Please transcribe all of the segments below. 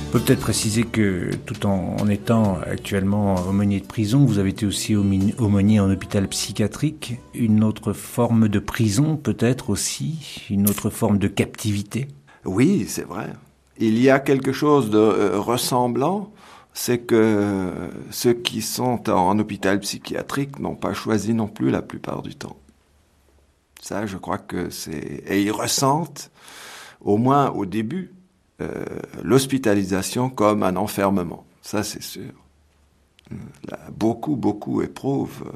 On peut peut-être préciser que tout en étant actuellement aumônier de prison, vous avez été aussi aumônier en hôpital psychiatrique. Une autre forme de prison peut-être aussi, une autre forme de captivité. Oui, c'est vrai. Il y a quelque chose de ressemblant, c'est que ceux qui sont en hôpital psychiatrique n'ont pas choisi non plus la plupart du temps. Ça, je crois que c'est... Et ils ressentent, au moins au début, l'hospitalisation comme un enfermement. Ça, c'est sûr. Là, beaucoup éprouvent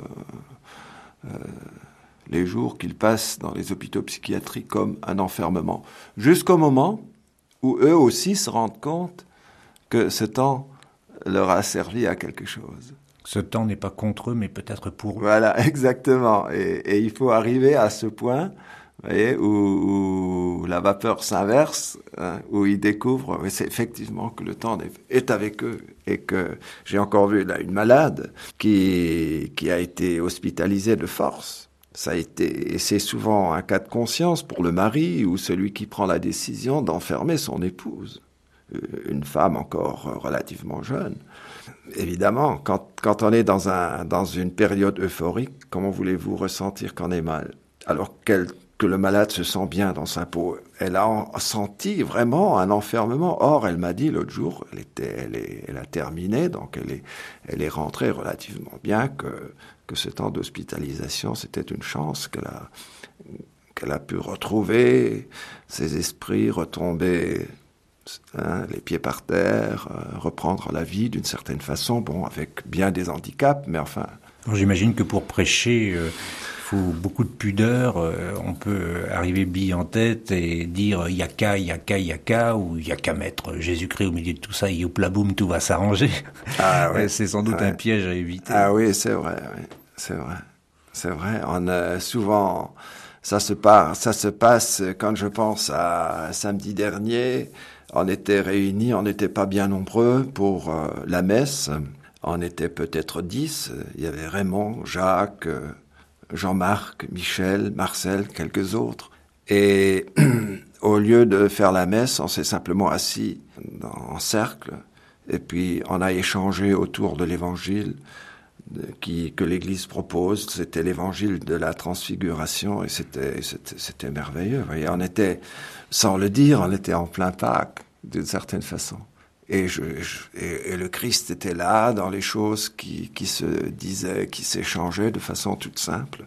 les jours qu'ils passent dans les hôpitaux psychiatriques comme un enfermement. Jusqu'au moment où eux aussi se rendent compte que ce temps leur a servi à quelque chose. Ce temps n'est pas contre eux, mais peut-être pour eux. Voilà, exactement. Et il faut arriver à ce point, vous voyez, où la vapeur s'inverse, hein, où ils découvrent, c'est effectivement que le temps est avec eux. Et que j'ai encore vu là une malade qui a été hospitalisée de force. Ça a été, et c'est souvent un cas de conscience pour le mari ou celui qui prend la décision d'enfermer son épouse, une femme encore relativement jeune. Évidemment, quand on est dans une période euphorique, comment voulez-vous ressentir qu'on est mal? Alors que le malade se sent bien dans sa peau. Elle a senti vraiment un enfermement. Or, elle m'a dit l'autre jour, elle a terminé, donc elle est rentrée relativement bien, que ce temps d'hospitalisation, c'était une chance qu'elle a pu retrouver ses esprits, retomber, hein, les pieds par terre, reprendre la vie d'une certaine façon, bon, avec bien des handicaps, mais enfin... Alors, j'imagine que pour prêcher, il faut beaucoup de pudeur. On peut arriver bille en tête et dire « y a qu'à » ou « y a qu'à mettre Jésus-Christ au milieu de tout ça, et youpla boum, tout va s'arranger ». Ah, ouais. C'est sans doute un piège à éviter. Ah oui, c'est vrai, oui. C'est vrai. On a souvent... Ça se passe quand je pense à samedi dernier. On était réunis, on n'était pas bien nombreux pour la messe. On était peut-être 10. Il y avait Raymond, Jacques, Jean-Marc, Michel, Marcel, quelques autres. Et au lieu de faire la messe, on s'est simplement assis en cercle. Et puis on a échangé autour de l'évangile que l'Église propose. C'était l'évangile de la transfiguration et c'était merveilleux. Vous voyez, on était, sans le dire, on était en plein Pâques, d'une certaine façon. Et le Christ était là dans les choses qui se disaient, qui s'échangeaient de façon toute simple.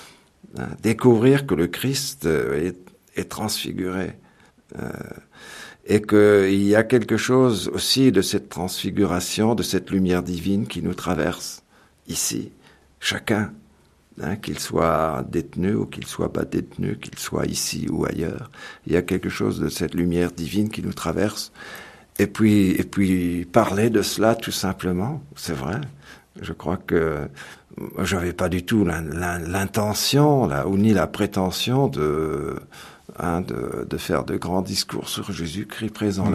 Découvrir que le Christ est transfiguré. Et qu'il y a quelque chose aussi de cette transfiguration, de cette lumière divine qui nous traverse ici, chacun, hein, qu'il soit détenu ou qu'il soit pas détenu, qu'il soit ici ou ailleurs. Il y a quelque chose de cette lumière divine qui nous traverse. Et puis parler de cela tout simplement, c'est vrai. Je crois que j'avais pas du tout l'intention là, ou ni la prétention de faire de grands discours sur Jésus-Christ présent.